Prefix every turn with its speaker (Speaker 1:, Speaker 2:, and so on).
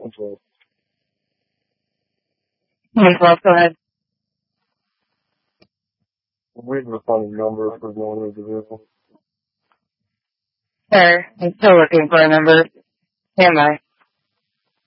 Speaker 1: Okay.
Speaker 2: Well, go ahead.
Speaker 1: I'm waiting to find a number for one individual.
Speaker 2: Sir, I'm still looking for a number. Stand by.